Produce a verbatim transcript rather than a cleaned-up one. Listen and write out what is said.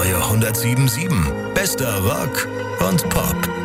neue hundertsieben Komma sieben. Bester Rock und Pop.